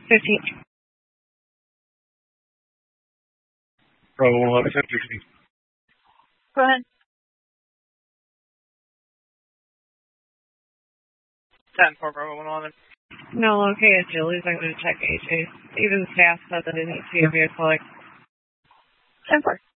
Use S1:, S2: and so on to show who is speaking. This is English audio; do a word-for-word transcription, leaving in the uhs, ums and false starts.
S1: fifteen.
S2: Bravo one eleven, ten fifteen.
S1: Go ahead.
S3: ten four, Bravo one eleven.
S1: No, located Julie's. I'm going to check A J. Even staff said that they didn't see a vehicle. Like ten four.